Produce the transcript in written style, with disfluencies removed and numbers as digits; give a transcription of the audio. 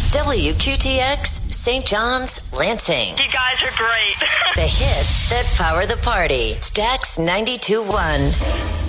WQTX, St. John's, Lansing. You guys are great. The hits that power the party. Stax 92.1.